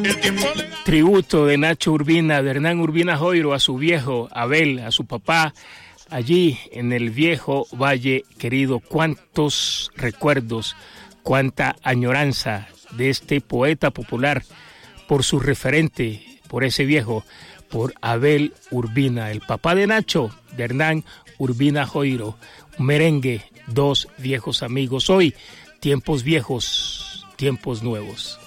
Tributo de Nacho Urbina, de Hernán Urbina Joiro a su viejo Abel, a su papá, allí en el viejo Valle Querido. Cuántos recuerdos, cuánta añoranza de este poeta popular por su referente, por ese viejo, por Abel Urbina, el papá de Nacho, de Hernán Urbina Joiro. Un merengue, dos viejos amigos. Hoy, tiempos viejos, tiempos nuevos.